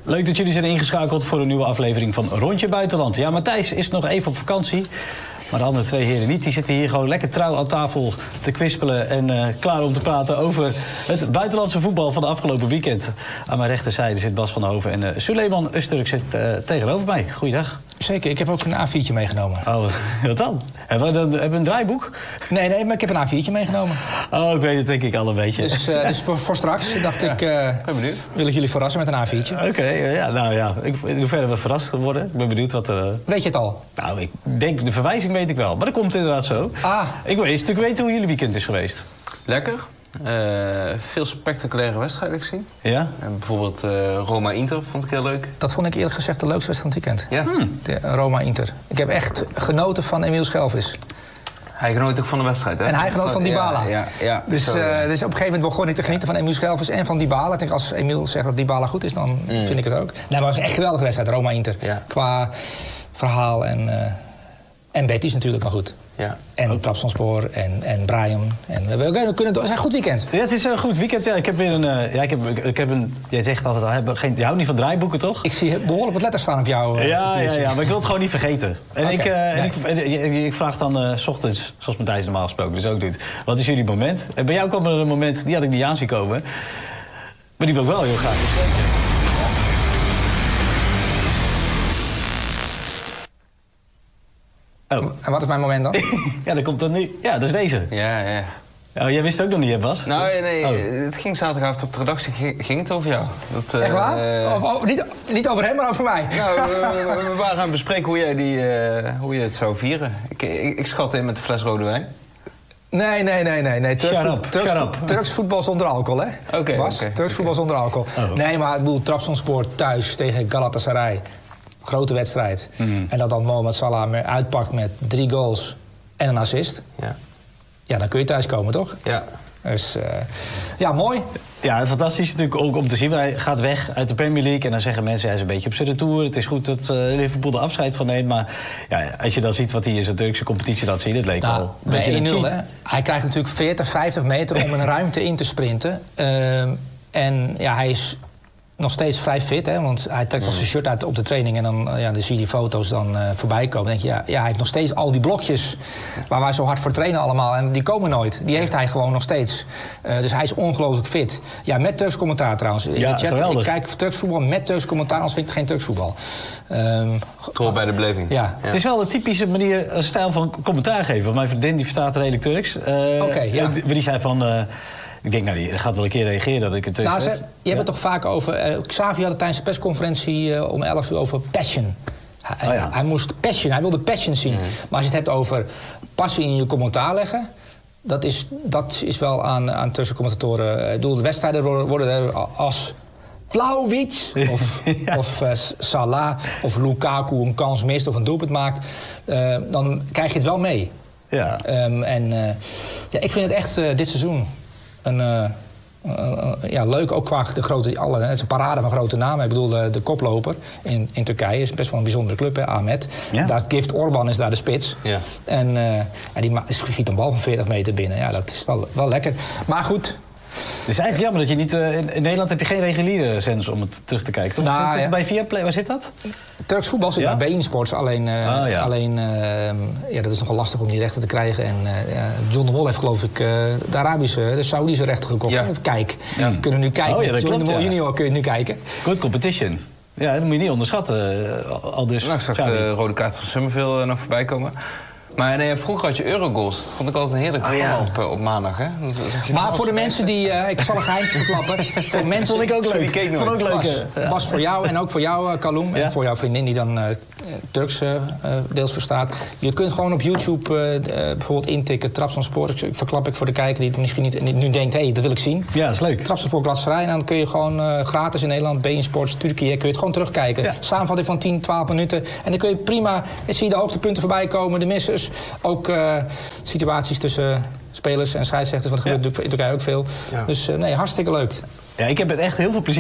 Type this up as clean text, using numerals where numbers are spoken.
Leuk dat jullie zijn ingeschakeld voor een nieuwe aflevering van Rondje Buitenland. Ja, Matthijs is nog even op vakantie. Maar de andere twee heren niet. Die zitten hier gewoon lekker trouw aan tafel te kwispelen en klaar om te praten over het buitenlandse voetbal van de afgelopen weekend. Aan mijn rechterzijde zit Bas van der Hoven en Suleiman Öztürk zit tegenover mij. Goeiedag. Zeker, ik heb ook een A4'tje meegenomen. Oh, wat dan? Hebben we een draaiboek? Nee, maar ik heb een A4'tje meegenomen. Oh, ik weet het denk ik al een beetje. Dus voor straks dacht ik, wil ik jullie verrassen met een A4'tje. Oké, ja, nou ja, in hoeverre we verrast worden. Ik ben benieuwd wat er... Weet je het al? Nou, ik denk, de verwijzing weet ik wel. Maar dat komt inderdaad zo. Ik wil eerst natuurlijk weten hoe jullie weekend is geweest. Lekker. Veel spectaculaire wedstrijden gezien. Ja? En bijvoorbeeld Roma-Inter vond ik heel leuk. Dat vond ik eerlijk gezegd de leukste wedstrijd van het weekend. Ja. De Roma-Inter. Ik heb echt genoten van Emile Schelvis. Hij genoot ook van de wedstrijd, hè? En hij genoot van Dybala. Ja. Dus op een gegeven moment begon ik te genieten van Emile Schelvis en van Dybala. Ik denk, als Emile zegt dat Dybala goed is, dan vind ik het ook. Nee, maar echt een geweldige wedstrijd, Roma-Inter. Ja. Qua verhaal en Betis natuurlijk maar goed. Ja. En Trabzonspor en Brian. En het is een goed weekend. Ja, het is een goed weekend. Ja, ik heb weer een... Jij zegt altijd al, je houdt niet van draaiboeken, toch? Ik zie behoorlijk wat letters staan op jou. Ja, maar ik wil het gewoon niet vergeten. En ik vraag dan 's ochtends, zoals Matthijs normaal gesproken dus ook doet. Wat is jullie moment? En bij jou kwam er een moment, die had ik niet aan zien komen. Maar die wil ik wel heel graag bespreken. Oh. En wat is mijn moment dan? Ja, dat komt dan nu. Ja, dat is deze. Ja. Oh, jij wist het ook nog niet, hè, Bas? Nou, nee. Het ging zaterdagavond op de redactie. Ging het over jou. Echt waar? Niet over hem, maar over mij? Nou, we waren aan het bespreken hoe je het zou vieren. Ik schat in met de fles rode wijn. Nee. Turks voetbal zonder alcohol, hè? Oké. Turks voetbal zonder alcohol. Oh. Nee, maar ik bedoel, Trabzonspor thuis tegen Galatasaray. Grote wedstrijd. En dat dan Mohamed Salah uitpakt met 3 goals en een assist. Ja, dan kun je thuiskomen, toch? Ja. Dus, mooi. Ja, fantastisch natuurlijk ook om te zien. Hij gaat weg uit de Premier League en dan zeggen mensen, hij is een beetje op zijn retour. Het is goed dat Liverpool er afscheid van neemt. Maar ja, als je dan ziet wat hij in zijn Turkse competitie laat zien, het leek wel een beetje een cheat. Hè? Hij krijgt natuurlijk 40, 50 meter om een ruimte in te sprinten. En ja, hij is nog steeds vrij fit, hè? Want hij trekt wel zijn shirt uit op de training en dan zie je die foto's dan voorbij komen. Dan denk je, hij heeft nog steeds al die blokjes waar wij zo hard voor trainen allemaal en die komen nooit. Die heeft hij gewoon nog steeds. Dus hij is ongelooflijk fit. Ja, met Turks commentaar trouwens. Ja, geweldig. Ik kijk Turks voetbal met Turks commentaar, anders vind ik het geen Turks voetbal. Het hoort bij de beleving. Ja. Het is wel een typische manier, een stijl van commentaar geven. Want mijn vriendin die verstaat redelijk Turks. Die zei van... ik denk, die gaat wel een keer reageren dat ik het terug heb. Je hebt het toch vaak over... Xavi had het tijdens de persconferentie om 11 uur over passion. Hij moest passion, hij wilde passion zien. Maar als je het hebt over passie in je commentaar leggen... Dat is wel aan tussen commentatoren... Ik bedoel, de wedstrijden worden er als... Vlahovic of Salah of Lukaku een kans mist of een doelpunt maakt... dan krijg je het wel mee. Ja. Ik vind het echt dit seizoen... leuk, ook qua de grote... het is een parade van grote namen. Ik bedoel, de koploper in Turkije is best wel een bijzondere club, hè, Ahmet. Ja. Daar is Gift Orban is daar de spits. Ja. En die schiet een bal van 40 meter binnen. Ja, dat is wel lekker. Maar goed... Het is eigenlijk jammer dat je niet... in Nederland heb je geen reguliere zender om het terug te kijken, toch? Nou, bij Viaplay, waar zit dat? Turks voetbal zit bij beIN Sports. Alleen dat is nogal lastig om die rechten te krijgen. En John de Mol heeft geloof ik de Saoedische rechten gekocht. Ja. Kijk, we kunnen nu kijken. John de Mol junior kun je nu kijken. Good competition. Ja, dat moet je niet onderschatten. Ik zag de rode kaart van Summerville nog voorbij komen. Maar vroeger had je Eurogoals. Dat vond ik altijd een heerlijk programma op maandag. Hè? Maar voor de mensen die... ik zal een geheimje verklappen. Voor mensen... Vond ik ook leuk. Vond ook leuk. Was voor jou en ook voor jou, Kaloum. En voor jouw vriendin die dan Turks deels verstaat. Je kunt gewoon op YouTube bijvoorbeeld intikken Trabzonspor. Verklap ik voor de kijker die het misschien niet nu denkt... dat wil ik zien. Ja, dat is leuk. Trabzonspor Galatasaray. En dan kun je gewoon gratis in Nederland, beIN Sports, Turkije... kun je het gewoon terugkijken. Ja. Samenvatting van 10, 12 minuten. En dan kun je prima... zie je de hoogtepunten voorbij komen, de missers. Ook situaties tussen spelers en scheidsrechters. Want er gebeurt in Turkije ook veel. Ja. Dus hartstikke leuk. Ja, ik heb het echt heel veel plezier